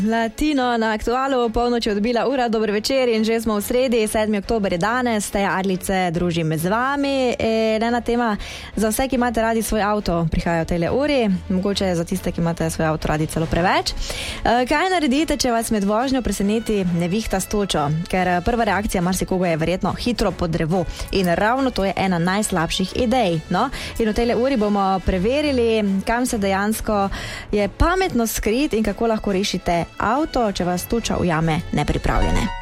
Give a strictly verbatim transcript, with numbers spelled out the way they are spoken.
Latino na aktualu, polnoč je odbila ura, dober večer in že smo v sredi, sedmi oktober je danes, te Arlice družim z vami. In ena tema za vse, ki imate radi svoj avto, prihajajo tele uri, mogoče za tiste, ki imate svoj avto radi celo preveč. Kaj naredite, če vas med vožnjo preseneti nevihta s točo? Ker prva reakcija marsikoga je verjetno hitro pod drevo in ravno to je ena najslabših idej. No? In v tele uri bomo preverili, kam se dejansko je pametno skriti in kako lahko rešite avto, če vas toča ujame nepripravljene.